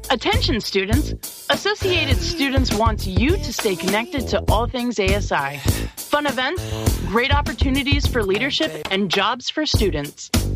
Attention students! Associated Students wants you to stay connected to all things ASI. Fun events, great opportunities for leadership, and jobs for students.